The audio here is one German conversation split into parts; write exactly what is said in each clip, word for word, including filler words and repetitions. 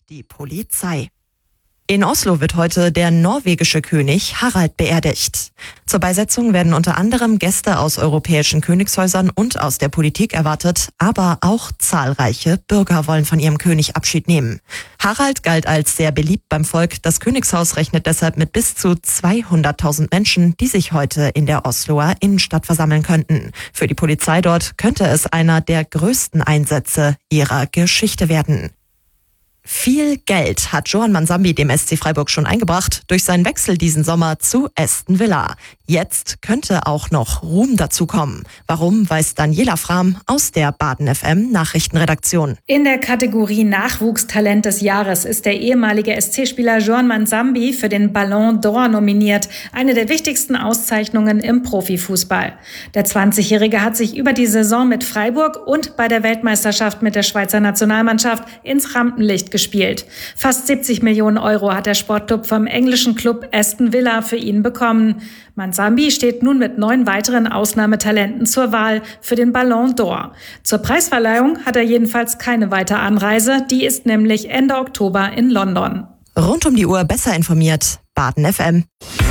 die Polizei. In Oslo wird heute der norwegische König Harald beerdigt. Zur Beisetzung werden unter anderem Gäste aus europäischen Königshäusern und aus der Politik erwartet, aber auch zahlreiche Bürger wollen von ihrem König Abschied nehmen. Harald galt als sehr beliebt beim Volk. Das Königshaus rechnet deshalb mit bis zu zweihunderttausend Menschen, die sich heute in der Osloer Innenstadt versammeln könnten. Für die Polizei dort könnte es einer der größten Einsätze ihrer Geschichte werden. Viel Geld hat Johan Mansambi dem S C Freiburg schon eingebracht durch seinen Wechsel diesen Sommer zu Aston Villa. Jetzt könnte auch noch Ruhm dazukommen. Warum, weiß Daniela Frahm aus der Baden F M Nachrichtenredaktion. In der Kategorie Nachwuchstalent des Jahres ist der ehemalige S C-Spieler Johan Mansambi für den Ballon d'Or nominiert. Eine der wichtigsten Auszeichnungen im Profifußball. Der zwanzigjährige hat sich über die Saison mit Freiburg und bei der Weltmeisterschaft mit der Schweizer Nationalmannschaft ins Rampenlicht gespielt. Fast siebzig Millionen Euro hat der Sportclub vom englischen Club Aston Villa für ihn bekommen. Mansambi steht nun mit neun weiteren Ausnahmetalenten zur Wahl für den Ballon d'Or. Zur Preisverleihung hat er jedenfalls keine weitere Anreise. Die ist nämlich Ende Oktober in London. Rund um die Uhr besser informiert. Baden F M.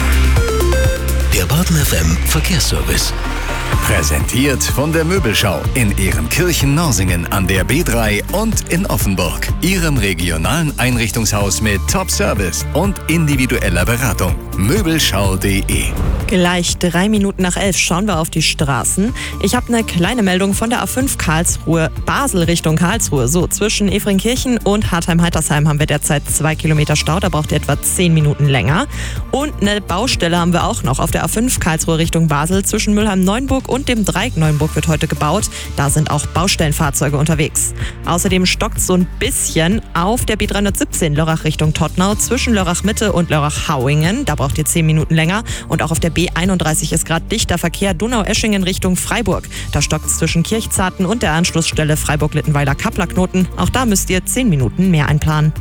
Der Baden F M Verkehrsservice. Präsentiert von der Möbelschau in Ehrenkirchen-Norsingen an der B drei und in Offenburg. Ihrem regionalen Einrichtungshaus mit Top-Service und individueller Beratung. Möbelschau punkt de. Gleich drei Minuten nach elf schauen wir auf die Straßen. Ich habe eine kleine Meldung von der A fünf Karlsruhe, Basel Richtung Karlsruhe. So, zwischen Efringkirchen und Hartheim-Heitersheim haben wir derzeit zwei Kilometer Stau. Da braucht ihr etwa zehn Minuten länger. Und eine Baustelle haben wir auch noch auf der A fünf Karlsruhe Richtung Basel. Zwischen Mülheim-Neuenburg und dem Dreieck Neuenburg wird heute gebaut. Da sind auch Baustellenfahrzeuge unterwegs. Außerdem stockt so ein bisschen auf der B dreihundertsiebzehn Lörrach Richtung Todtnau zwischen Lörrach-Mitte und Lörrach-Hauingen. Da braucht ihr zehn Minuten länger. Und auch auf der B einunddreißig ist gerade dichter Verkehr Donau-Eschingen Richtung Freiburg. Da stockt es zwischen Kirchzarten und der Anschlussstelle Freiburg-Littenweiler-Kappler-Knoten. Auch da müsst ihr zehn Minuten mehr einplanen.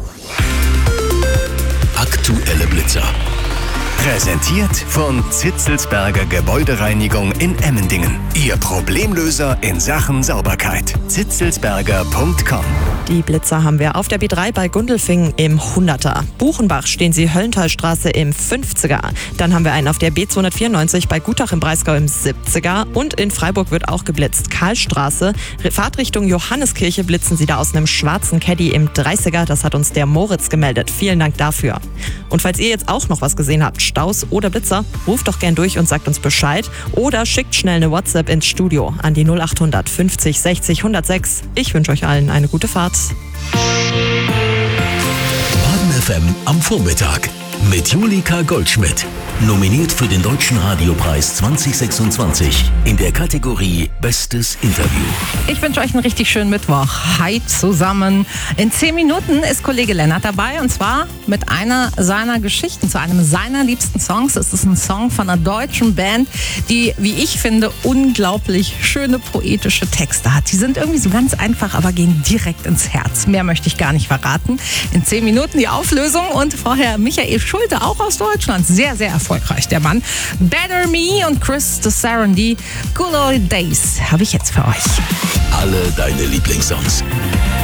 Aktuelle Blitzer. Präsentiert von Zitzelsberger Gebäudereinigung in Emmendingen. Ihr Problemlöser in Sachen Sauberkeit. zitzelsberger punkt com. Die Blitzer haben wir auf der B drei bei Gundelfingen im Hunderter. Buchenbach stehen sie Höllenthalstraße im fünfziger. Dann haben wir einen auf der B zweihundertvierundneunzig bei Gutach im Breisgau im siebziger. Und in Freiburg wird auch geblitzt. Karlstraße. Fahrtrichtung Johanneskirche blitzen sie da aus einem schwarzen Caddy im dreißiger. Das hat uns der Moritz gemeldet. Vielen Dank dafür. Und falls ihr jetzt auch noch was gesehen habt, Staus oder Blitzer, ruft doch gern durch und sagt uns Bescheid oder schickt schnell eine WhatsApp ins Studio an die null achthundert fünfzig sechzig hundertsechs. Ich wünsche euch allen eine gute Fahrt. Baden F M am Vormittag mit Julika Goldschmidt. Nominiert für den Deutschen Radiopreis zwanzig sechsundzwanzig in der Kategorie Bestes Interview. Ich wünsche euch einen richtig schönen Mittwoch. Hi zusammen. In zehn Minuten ist Kollege Lennart dabei und zwar mit einer seiner Geschichten zu einem seiner liebsten Songs. Es ist ein Song von einer deutschen Band, die, wie ich finde, unglaublich schöne poetische Texte hat. Die sind irgendwie so ganz einfach, aber gehen direkt ins Herz. Mehr möchte ich gar nicht verraten. In zehn Minuten die Auflösung und vorher Michael Schulte, auch aus Deutschland. Sehr, sehr erfolgreich, der Mann. Better Me und Chris the Serenity. Good Old Days habe ich jetzt für euch. Alle deine Lieblingssongs.